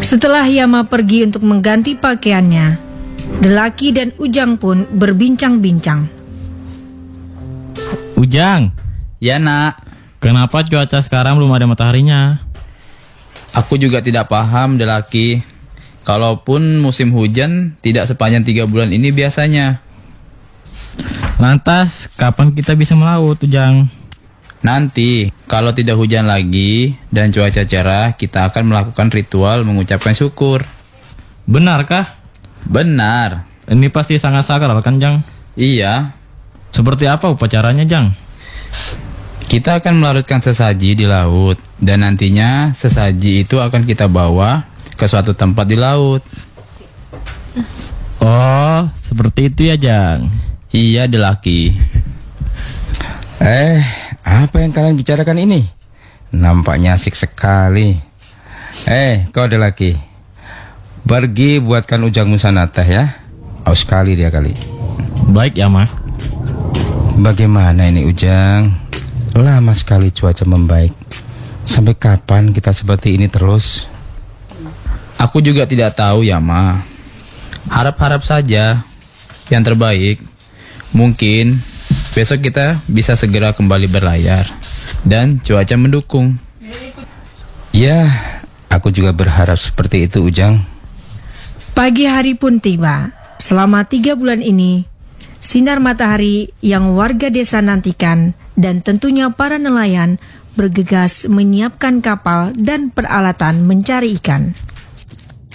Setelah Yama pergi untuk mengganti pakaiannya, Delaki dan Ujang pun berbincang-bincang. Ujang, Ya nak, kenapa cuaca sekarang belum ada mataharinya? aku juga tidak paham Delaki. Kalaupun musim hujan tidak sepanjang 3 bulan ini biasanya. Lantas, kapan kita bisa melaut, Ujang? Nanti, kalau tidak hujan lagi dan cuaca cerah, kita akan melakukan ritual mengucapkan syukur. Benarkah? Benar. Ini pasti sangat sakral kan, Jang? Iya, Seperti apa upacaranya, Jang? kita akan melarutkan sesaji di laut. Dan nantinya sesaji itu akan kita bawa ke suatu tempat di laut. Oh, seperti itu ya, Jang? Iya, Delaki. Apa yang kalian bicarakan ini? Nampaknya asik sekali. Kau ada lagi. Pergi buatkan Ujang Musana teh ya. Aus sekali dia kali. Baik, Yama. Bagaimana ini Ujang? Lama sekali cuaca membaik. Sampai kapan kita seperti ini terus? Aku juga tidak tahu, Yama. Harap-harap saja yang terbaik. Mungkin besok kita bisa segera kembali berlayar dan cuaca mendukung. Ya, aku juga berharap seperti itu Ujang. Pagi hari pun tiba. Selama 3 bulan ini, sinar matahari yang warga desa nantikan dan tentunya para nelayan bergegas menyiapkan kapal dan peralatan mencari ikan.